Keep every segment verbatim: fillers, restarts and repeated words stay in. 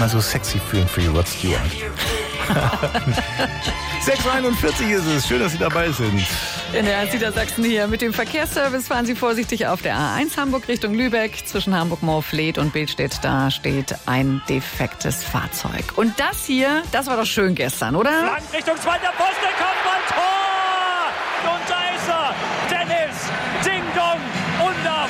immer so sexy fühlen für Rod Stewart. sechs Uhr einundvierzig ist es. Schön, dass Sie dabei sind. In der Niedersachsen hier mit dem Verkehrsservice fahren Sie vorsichtig auf der A eins Hamburg Richtung Lübeck. Zwischen Hamburg-Moorfleet und Billstedt, da steht ein defektes Fahrzeug. Und das hier, das war doch schön gestern, oder? Flank Richtung zweiter Posten, kommt Tor! Und da ist er, Dennis, Ding Dong, Undaff.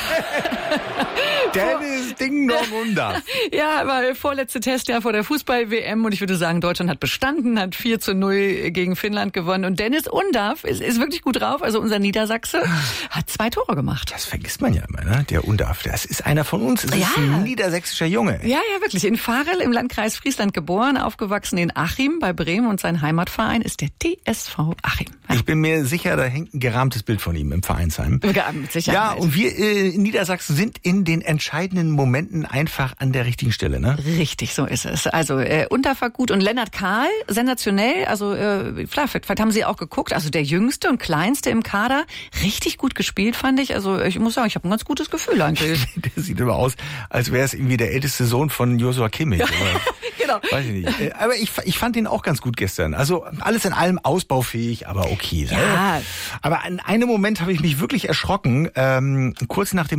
Dennis Ding Dong Undaff. Ja, war der vorletzte Testjahr vor der Fußball-W M und ich würde sagen, Deutschland hat bestanden, hat vier zu null gegen Finnland gewonnen und Dennis Undaff ist, ist wirklich gut drauf, also unser Niedersachse, hat zwei Tore gemacht. Das vergisst man ja immer, ne? Der Undaff, das ist einer von uns, das ja. ist ein niedersächsischer Junge. Ja, ja, wirklich. In Varel im Landkreis Friesland geboren, aufgewachsen in Achim bei Bremen und sein Heimatverein ist der T S V Achim. Ja. Ich bin mir sicher, da hängt ein gerahmtes Bild von ihm im Vereinsheim. Ja, mit Sicherheit. Ja, und wir äh, in Niedersachsen sind in den entscheidenden Momenten einfach an der richtigen Stelle, ne? Richtig, so ist es. Also äh, Undaff war gut und Lennart Kahl, sensationell. Also äh, vielleicht, vielleicht haben Sie auch geguckt. Also der Jüngste und Kleinste im Kader, richtig gut gespielt, fand ich. Also ich muss sagen, ich habe ein ganz gutes Gefühl eigentlich. Der sieht immer aus, als wäre es irgendwie der älteste Sohn von Joshua Kimmich. Ja, oder? genau. Weiß ich nicht. Aber ich, ich fand ihn auch ganz gut gestern. Also alles in allem ausbaufähig, aber okay. Ja. Aber an einem Moment habe ich mich wirklich erschrocken. Ähm, kurz nach dem